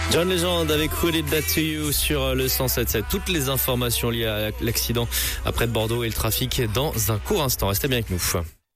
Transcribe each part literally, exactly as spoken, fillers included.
John Legend avec Who Did That To You sur le cent sept sept. Toutes les informations liées à l'accident après de Bordeaux et le trafic dans un court instant. Restez bien avec nous.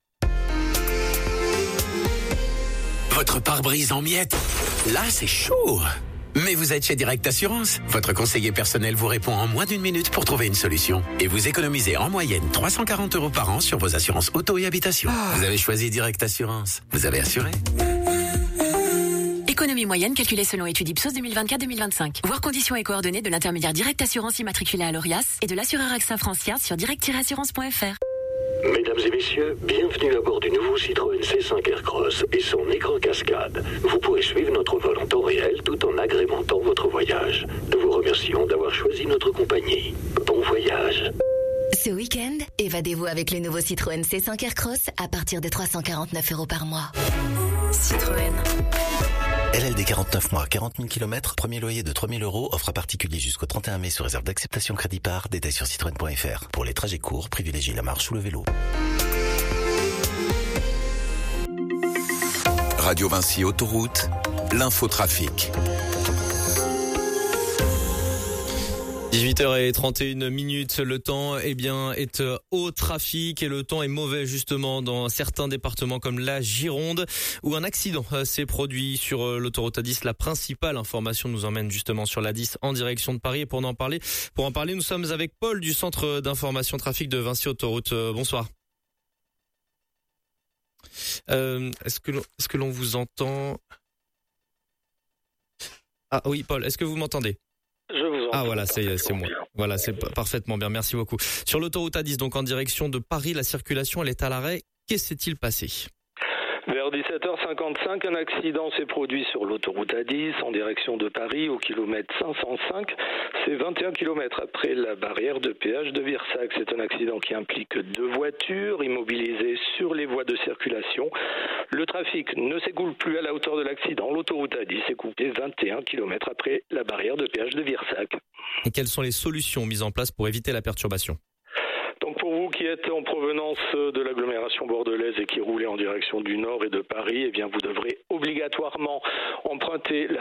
Votre pare-brise en miettes, là c'est chaud. Mais vous êtes chez Direct Assurance. Votre conseiller personnel vous répond en moins d'une minute pour trouver une solution. Et vous économisez en moyenne trois cent quarante euros par an sur vos assurances auto et habitation. Ah. Vous avez choisi Direct Assurance. Vous avez assuré. Économie moyenne calculée selon étude Ipsos deux mille vingt-quatre deux mille vingt-cinq. Voir conditions et coordonnées de l'intermédiaire Direct Assurance immatriculé à l'Orias et de l'assureur AXA Francia sur direct tiret assurance point f r. Mesdames et messieurs, bienvenue à bord du nouveau Citroën C cinq Aircross et son écran cascade. Vous pourrez suivre notre vol en temps réel tout en agrémentant votre voyage. Nous vous remercions d'avoir choisi notre compagnie. Bon voyage. Ce week-end, évadez-vous avec le nouveau Citroën C cinq Aircross à partir de trois cent quarante-neuf euros par mois. Citroën. L L D quarante-neuf mois, quarante mille kilomètres, premier loyer de trois mille euros, offre à particulier jusqu'au trente et un mai sous réserve d'acceptation crédit par, détail sur citroën point f r. Pour les trajets courts, privilégiez la marche ou le vélo. Radio Vinci Autoroute, l'infotrafic. dix-huit heures trente et une minutes, le temps eh bien, est au trafic et le temps est mauvais justement dans certains départements comme la Gironde où un accident s'est produit sur l'autoroute A dix. La principale information nous emmène justement sur l'A dix en direction de Paris et pour en parler, pour en parler, nous sommes avec Paul du centre d'information trafic de Vinci Autoroute. Bonsoir. Euh, est-ce que l'on, est-ce que l'on vous entend? Ah oui, Paul, est-ce que vous m'entendez? Je vous entends. Ah voilà, c'est c'est moi. Voilà, c'est parfaitement bien. Merci beaucoup. Sur l'autoroute A dix, donc en direction de Paris, la circulation elle est à l'arrêt. Qu'est-ce qui s'est-il passé? Vers dix-sept heures cinquante-cinq, un accident s'est produit sur l'autoroute A dix en direction de Paris au kilomètre cinq cent cinq. C'est vingt et un kilomètres après la barrière de péage de Virsac. C'est un accident qui implique deux voitures immobilisées sur les voies de circulation. Le trafic ne s'écoule plus à la hauteur de l'accident. L'autoroute A dix est coupée vingt et un kilomètres après la barrière de péage de Virsac. Et quelles sont les solutions mises en place pour éviter la perturbation? Donc pour vous qui êtes en provenance de l'agglomération bordelaise et qui roulez en direction du nord et de Paris, eh bien vous devrez obligatoirement emprunter la